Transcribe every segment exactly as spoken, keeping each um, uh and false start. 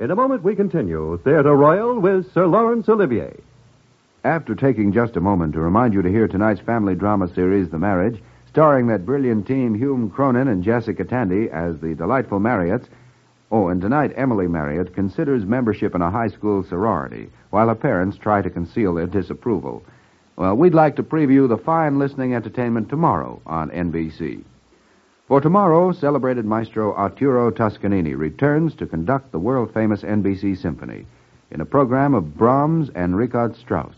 In a moment, we continue Theatre Royal with Sir Laurence Olivier. After taking just a moment to remind you to hear tonight's family drama series, The Marriage, starring that brilliant team, Hume Cronin and Jessica Tandy, as the delightful Marriotts. Oh, and tonight, Emily Marriott considers membership in a high school sorority, while her parents try to conceal their disapproval. Well, we'd like to preview the fine listening entertainment tomorrow on N B C. For tomorrow, celebrated maestro Arturo Toscanini returns to conduct the world-famous N B C Symphony in a program of Brahms and Richard Strauss.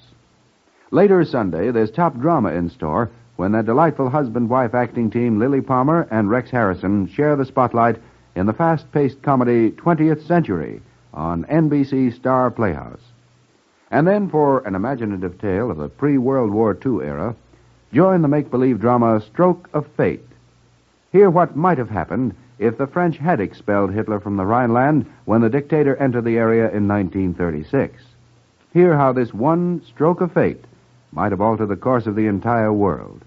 Later Sunday, there's top drama in store when that delightful husband-wife acting team Lily Palmer and Rex Harrison share the spotlight in the fast-paced comedy twentieth Century on N B C Star Playhouse. And then for an imaginative tale of the pre-World War Two era, join the make-believe drama Stroke of Fate. Hear what might have happened if the French had expelled Hitler from the Rhineland when the dictator entered the area in nineteen thirty-six. Hear how this one stroke of fate might have altered the course of the entire world.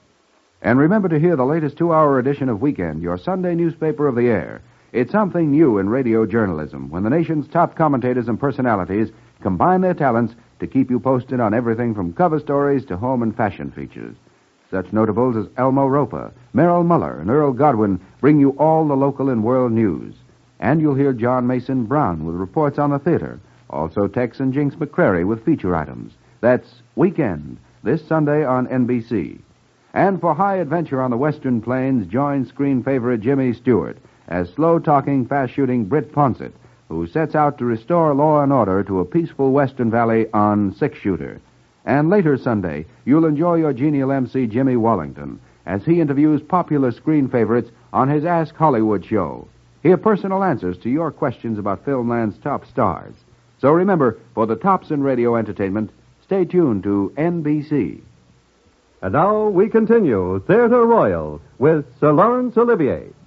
And remember to hear the latest two-hour edition of Weekend, your Sunday newspaper of the air. It's something new in radio journalism when the nation's top commentators and personalities combine their talents to keep you posted on everything from cover stories to home and fashion features. Such notables as Elmo Roper, Merrill Muller, and Earl Godwin bring you all the local and world news. And you'll hear John Mason Brown with reports on the theater. Also Tex and Jinx McCrary with feature items. That's Weekend, this Sunday on N B C. And for high adventure on the Western Plains, join screen favorite Jimmy Stewart as slow-talking, fast-shooting Britt Ponsett, who sets out to restore law and order to a peaceful Western Valley on Six Shooter. And later Sunday, you'll enjoy your genial M C Jimmy Wallington as he interviews popular screen favorites on his Ask Hollywood show. Hear personal answers to your questions about Filmland's top stars. So remember, for the tops in radio entertainment, stay tuned to N B C. And now we continue Theatre Royal with Sir Laurence Olivier.